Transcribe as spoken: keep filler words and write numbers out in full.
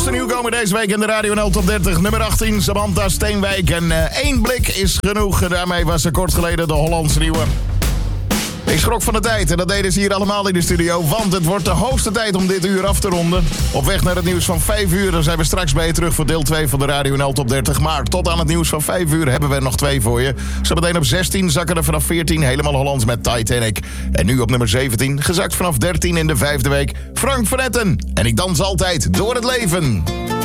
hoogste nieuwkomer deze week in de Radio N L Top dertig. Nummer achttien, Samantha Steenwijk. En uh, één blik is genoeg. Daarmee was ze kort geleden de Hollandse nieuwe. Ik schrok van de tijd en dat deden ze hier allemaal in de studio. Want het wordt de hoogste tijd om dit uur af te ronden. Op weg naar het nieuws van vijf uur. Dan zijn we straks bij je terug voor deel twee van de Radio N L Top dertig. Maar tot aan het nieuws van vijf uur hebben we er nog twee voor je. Zometeen op zestien zakken er vanaf veertien helemaal Hollands met Titanic. En nu op nummer zeventien, gezakt vanaf dertien in de vijfde week, Frank van Etten. En ik dans altijd door het leven.